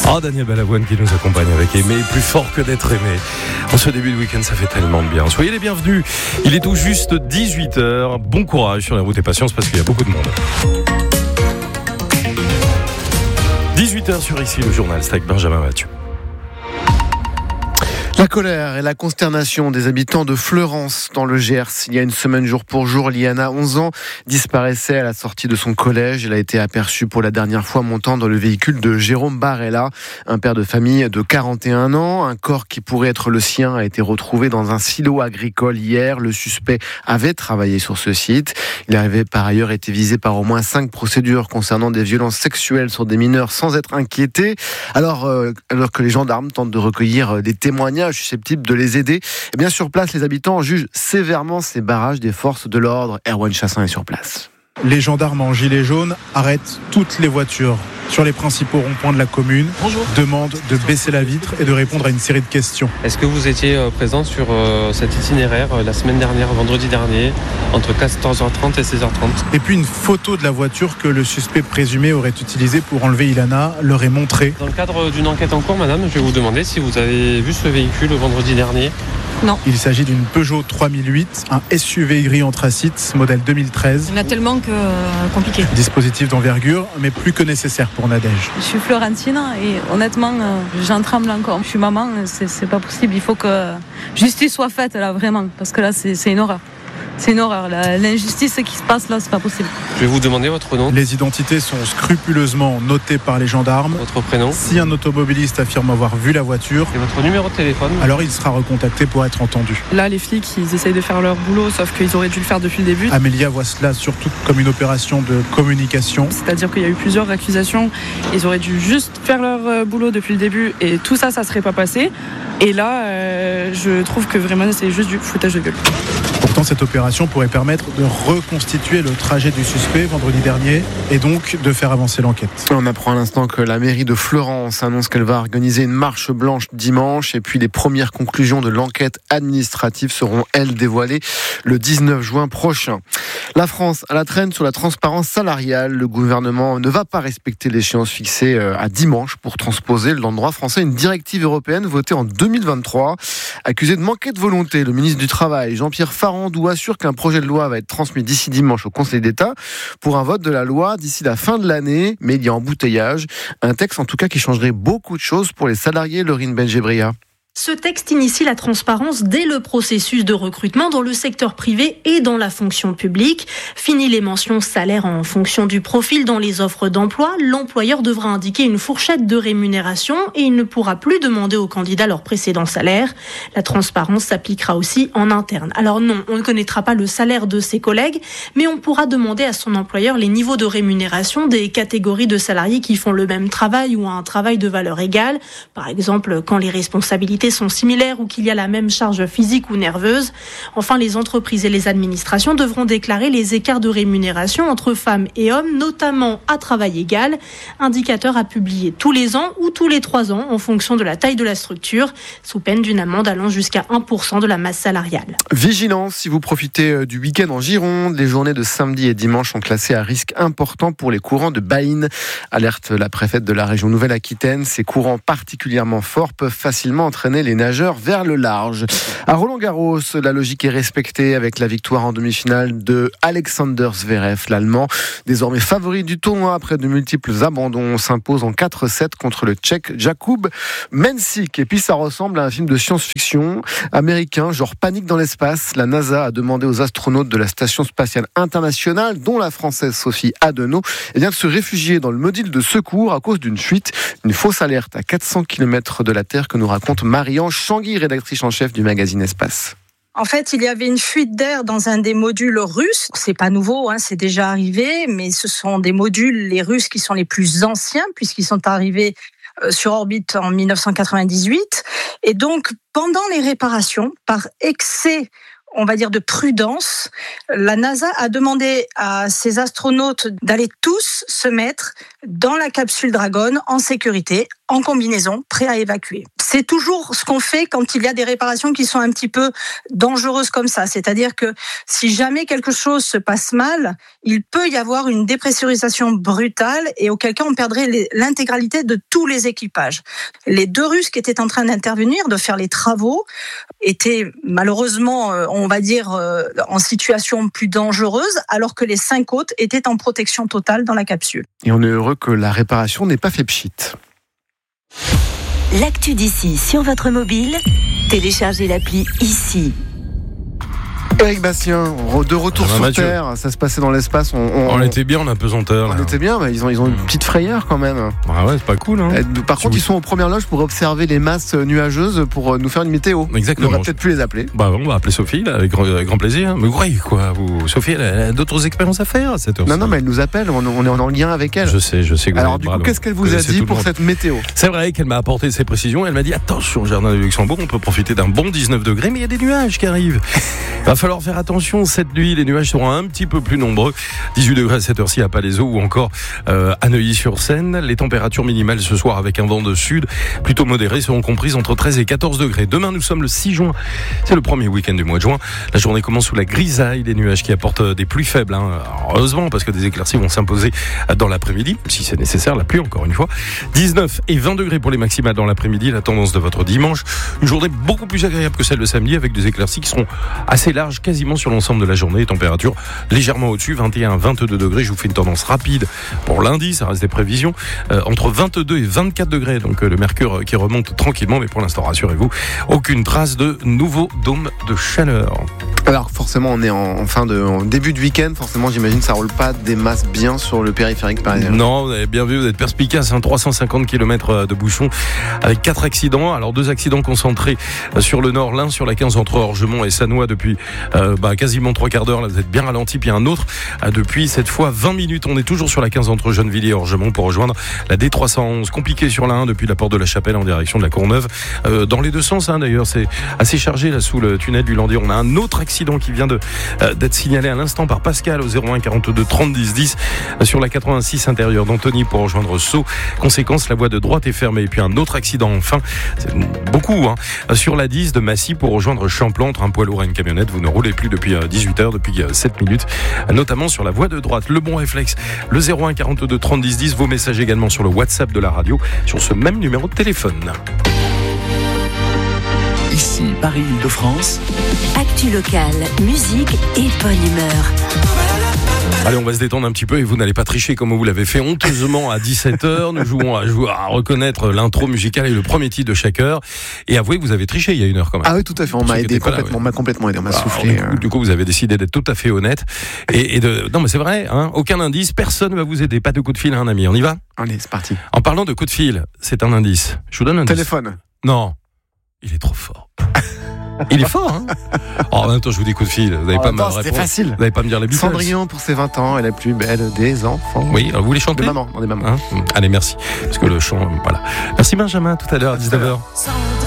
Oh, Daniel Balavoine qui nous accompagne avec Aimer, plus fort que d'être aimé. En ce début de week-end, ça fait tellement de bien. Soyez les bienvenus. Il est tout juste 18h. Bon courage sur la route et patience parce qu'il y a beaucoup de monde. 18h sur ici, le journal. C'est avec Benjamin Mathieu. La colère et la consternation des habitants de Fleurance dans le Gers. Il y a une semaine jour pour jour, Liana, 11 ans, disparaissait à la sortie de son collège. Elle a été aperçue pour la dernière fois montant dans le véhicule de Jérôme Barella, un père de famille de 41 ans. Un corps qui pourrait être le sien a été retrouvé dans un silo agricole hier. Le suspect avait travaillé sur ce site. Il avait par ailleurs été visé par au moins 5 procédures concernant des violences sexuelles sur des mineurs sans être inquiété. Alors que les gendarmes tentent de recueillir des témoignages susceptibles de les aider, et bien sur place, les habitants jugent sévèrement ces barrages des forces de l'ordre. Erwan Chassin est sur place. Les gendarmes en gilet jaune arrêtent toutes les voitures sur les principaux ronds-points de la commune. Bonjour. Demandent de baisser la vitre et de répondre à une série de questions. Est-ce que vous étiez présent sur cet itinéraire la semaine dernière, vendredi dernier, entre 14h30 et 16h30 ? Et puis une photo de la voiture que le suspect présumé aurait utilisée pour enlever Ilana leur est montrée. Dans le cadre d'une enquête en cours, madame, je vais vous demander si vous avez vu ce véhicule vendredi dernier. Non. Il s'agit d'une Peugeot 3008, un SUV gris anthracite, modèle 2013. Il y en a tellement que compliqué. Dispositif d'envergure, mais plus que nécessaire pour Nadège. Je suis Florentine et honnêtement, j'en tremble encore. Je suis maman, c'est pas possible. Il faut que justice soit faite là, vraiment, parce que là, c'est une horreur. C'est une horreur. L'injustice qui se passe là, c'est pas possible. Je vais vous demander votre nom. Les identités sont scrupuleusement notées par les gendarmes. Votre prénom. Si un automobiliste affirme avoir vu la voiture, et votre numéro de téléphone. Alors il sera recontacté pour être entendu. Là, les flics, ils essayent de faire leur boulot, sauf qu'ils auraient dû le faire depuis le début. Amélia voit cela surtout comme une opération de communication. C'est-à-dire qu'il y a eu plusieurs accusations. Ils auraient dû juste faire leur boulot depuis le début et tout ça, ça serait pas passé. Et là, je trouve que vraiment, c'est juste du foutage de gueule. Pourtant, cette opération pourrait permettre de reconstituer le trajet du suspect vendredi dernier et donc de faire avancer l'enquête. On apprend à l'instant que la mairie de Fleurance annonce qu'elle va organiser une marche blanche dimanche et puis les premières conclusions de l'enquête administrative seront, elles, dévoilées le 19 juin prochain. La France à la traîne sur la transparence salariale. Le gouvernement ne va pas respecter l'échéance fixée à dimanche pour transposer dans le droit français une directive européenne votée en 2023. Accusé de manquer de volonté, le ministre du Travail, Jean-Pierre Farandou, assure qu'un projet de loi va être transmis d'ici dimanche au Conseil d'État pour un vote de la loi d'ici la fin de l'année. Mais il y a embouteillage. Un texte en tout cas qui changerait beaucoup de choses pour les salariés. Laurine Benjebria. Ce texte initie la transparence dès le processus de recrutement dans le secteur privé et dans la fonction publique. Fini les mentions salaires en fonction du profil dans les offres d'emploi. L'employeur devra indiquer une fourchette de rémunération et il ne pourra plus demander aux candidats leur précédent salaire. La transparence s'appliquera aussi en interne. Alors non, on ne connaîtra pas le salaire de ses collègues, mais on pourra demander à son employeur les niveaux de rémunération des catégories de salariés qui font le même travail ou un travail de valeur égale. Par exemple, quand les responsabilités sont similaires ou qu'il y a la même charge physique ou nerveuse. Enfin, les entreprises et les administrations devront déclarer les écarts de rémunération entre femmes et hommes, notamment à travail égal, indicateur à publier tous les ans ou tous les 3 ans en fonction de la taille de la structure, sous peine d'une amende allant jusqu'à 1% de la masse salariale. Vigilance si vous profitez du week-end en Gironde. Les journées de samedi et dimanche sont classées à risque important pour les courants de Baïne. Alerte la préfète de la région Nouvelle-Aquitaine. Ces courants particulièrement forts peuvent facilement entraîner les nageurs vers le large. À Roland-Garros, la logique est respectée avec la victoire en demi-finale de Alexander Zverev, l'Allemand, désormais favori du tournoi après de multiples abandons, s'impose en 4-7 contre le Tchèque Jakub Mensik. Et puis ça ressemble à un film de science-fiction américain, genre Panique dans l'espace. La NASA a demandé aux astronautes de la Station spatiale internationale, dont la française Sophie Adenau, de se réfugier dans le module de secours à cause d'une fuite, une fausse alerte à 400 km de la Terre que nous raconte Marianne Changuy, rédactrice en chef du magazine Espace. En fait, il y avait une fuite d'air dans un des modules russes. C'est pas nouveau, c'est déjà arrivé, mais ce sont des modules, les Russes, qui sont les plus anciens, puisqu'ils sont arrivés sur orbite en 1998. Et donc, pendant les réparations, par excès, on va dire, de prudence, la NASA a demandé à ses astronautes d'aller tous se mettre dans la capsule Dragon en sécurité, en combinaison, prêts à évacuer. c'est toujours ce qu'on fait quand il y a des réparations qui sont un petit peu dangereuses comme ça. C'est-à-dire que si jamais quelque chose se passe mal, il peut y avoir une dépressurisation brutale et auquel cas on perdrait l'intégralité de tous les équipages. Les 2 Russes qui étaient en train d'intervenir, de faire les travaux, étaient malheureusement, on va dire, en situation plus dangereuse, alors que les 5 autres étaient en protection totale dans la capsule. Et on est heureux que la réparation n'ait pas fait pchit. L'actu d'ici sur votre mobile, téléchargez l'appli ici. Éric Bastien, de retour sur Terre, ça se passait dans l'espace. On était bien en apesanteur. On était bien, mais ils ont une petite frayeur quand même. Ah ouais, c'est pas cool. Hein. Par contre, ils sont aux premières loges pour observer les masses nuageuses pour nous faire une météo. Exactement. On aurait peut-être pu les appeler. Bah, on va appeler Sophie là, avec grand plaisir. Mais oui, quoi. Sophie, elle a d'autres expériences à faire à cette heure. Non, mais elle nous appelle. On est en lien avec elle. Je sais. Alors du coup, qu'est-ce qu'elle vous a dit pour cette météo ? C'est vrai qu'elle m'a apporté ses précisions. Elle m'a dit attention, Jardin de Luxembourg, on peut profiter d'un bon 19 degrés, mais il y a des nuages qui arrivent. Va falloir faire attention. Cette nuit, les nuages seront un petit peu plus nombreux. 18 degrés à cette heure-ci à Palaiseau ou encore à Neuilly-sur-Seine. Les températures minimales ce soir avec un vent de sud plutôt modéré seront comprises entre 13 et 14 degrés. Demain, nous sommes le 6 juin. C'est le premier week-end du mois de juin. La journée commence sous la grisaille, des nuages qui apportent des pluies faibles. Alors, heureusement, parce que des éclaircies vont s'imposer dans l'après-midi, si c'est nécessaire, la pluie encore une fois. 19 et 20 degrés pour les maximales dans l'après-midi, la tendance de votre dimanche. Une journée beaucoup plus agréable que celle de samedi avec des éclaircies qui seront assez larges quasiment sur l'ensemble de la journée. Température légèrement au-dessus, 21-22 degrés. Je vous fais une tendance rapide pour lundi, ça reste des prévisions. Entre 22 et 24 degrés, donc le mercure qui remonte tranquillement, mais pour l'instant, rassurez-vous, aucune trace de nouveau dôme de chaleur. Alors forcément, on est en début de week-end, forcément j'imagine que ça roule pas des masses bien sur le périphérique parisien. Non, vous avez bien vu, vous êtes perspicace, 350 km de bouchons avec 4 accidents. Alors 2 accidents concentrés sur le nord, l'un sur la 15 entre Orgemont et Sannois depuis quasiment 3 quarts d'heure. Là vous êtes bien ralenti, puis un autre depuis cette fois 20 minutes. On est toujours sur la 15 entre Gennevilliers et Orgemont pour rejoindre la D311. Compliqué sur la 1 depuis la porte de la Chapelle en direction de la Courneuve. Dans les deux sens d'ailleurs, c'est assez chargé là sous le tunnel du Landier. On a un autre accident qui vient d'être signalé à l'instant par Pascal au 01 42 30 10 10 sur la 86 intérieure d'Antony pour rejoindre Sceaux. Conséquence, la voie de droite est fermée. Et puis un autre accident enfin, c'est beaucoup sur la 10 de Massy pour rejoindre Champlain entre un poids lourd et une camionnette. Vous ne roulez plus depuis 18h, depuis 7 minutes, notamment sur la voie de droite. Le bon réflexe, le 01 42 30 10 10. Vos messages également sur le WhatsApp de la radio sur ce même numéro de téléphone. Ici, Paris-Île-de-France. Actu locale, musique et bonne humeur. Allez, on va se détendre un petit peu et vous n'allez pas tricher comme vous l'avez fait honteusement à 17h. Nous jouons à reconnaître l'intro musicale et le premier titre de chaque heure. Et avouez que vous avez triché il y a 1 heure quand même. Ah oui, tout à fait. On m'a aidé complètement. On m'a complètement aidé. On m'a soufflé. Du coup, vous avez décidé d'être tout à fait honnête. Non, mais c'est vrai, aucun indice. Personne ne va vous aider. Pas de coup de fil à un ami. On y va ? Allez, c'est parti. En parlant de coup de fil, c'est un indice. Je vous donne un indice. Téléphone. Non. Il est trop fort. Il est fort, en même temps, je vous dis coup de fil. Vous n'allez pas me répondre. C'était facile. Vous n'allez pas me dire les Beatles. Cendrillon, pour ses 20 ans, est la plus belle des enfants. Oui, alors vous voulez chanter ? Des mamans. Allez, merci. Parce que le chant, voilà. Merci Benjamin, tout à l'heure à 19h.